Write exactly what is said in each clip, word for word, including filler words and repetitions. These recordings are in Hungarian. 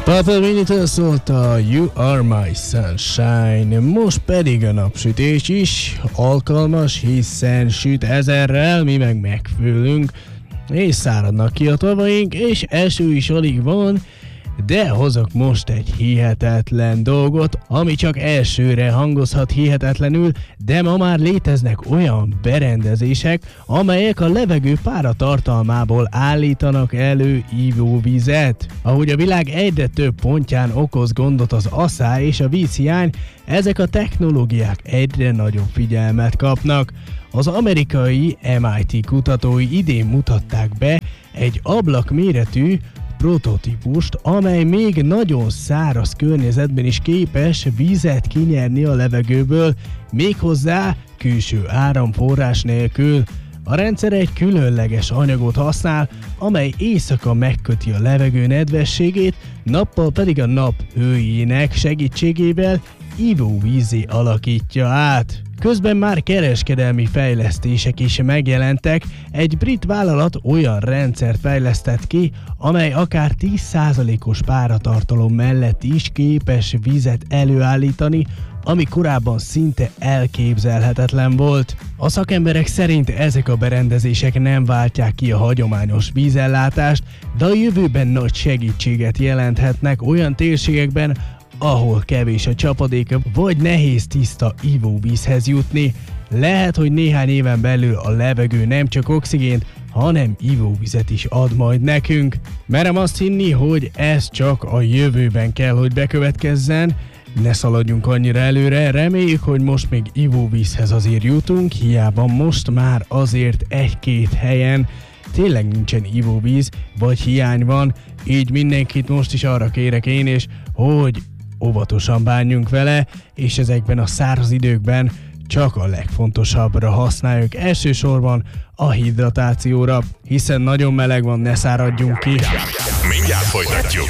Purple Rain-től szólt a You Are My Sunshine, most pedig a napsütés is alkalmas, hiszen süt ezerrel, mi meg megfőlünk, és száradnak ki a tavaink, és eső is alig van, de hozok most egy hihetetlen dolgot, ami csak elsőre hangozhat hihetetlenül, de ma már léteznek olyan berendezések, amelyek a levegő páratartalmából állítanak elő ivóvizet. Ahogy a világ egyre több pontján okoz gondot az asszály és a vízhiány, ezek a technológiák egyre nagyobb figyelmet kapnak. Az amerikai em i té kutatói idén mutatták be egy ablakméretű prototípust, amely még nagyon száraz környezetben is képes vizet kinyerni a levegőből, méghozzá külső áramforrás nélkül. A rendszer egy különleges anyagot használ, amely éjszaka megköti a levegő nedvességét, nappal pedig a nap hőjének segítségével ivóvízzé alakítja át. Közben már kereskedelmi fejlesztések is megjelentek, egy brit vállalat olyan rendszert fejlesztett ki, amely akár tíz százalékos páratartalom mellett is képes vizet előállítani, ami korábban szinte elképzelhetetlen volt. A szakemberek szerint ezek a berendezések nem váltják ki a hagyományos vízellátást, de a jövőben nagy segítséget jelenthetnek olyan térségekben, ahol kevés a csapadék, vagy nehéz tiszta ivóvízhez jutni. Lehet, hogy néhány éven belül a levegő nem csak oxigént, hanem ivóvizet is ad majd nekünk. Merem azt hinni, hogy ez csak a jövőben kell, hogy bekövetkezzen. Ne szaladjunk annyira előre, reméljük, hogy most még ivóvízhez azért jutunk, hiába most már azért egy-két helyen tényleg nincsen ivóvíz, vagy hiány van, így mindenkit most is arra kérek én is, hogy óvatosan bánjunk vele, és ezekben a száraz időkben csak a legfontosabbra használjuk, elsősorban a hidratációra, hiszen nagyon meleg van, ne száradjunk ki. Mindjárt folytatjuk.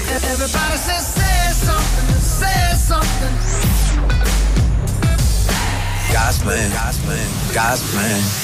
God's plan, God's plan, God's plan.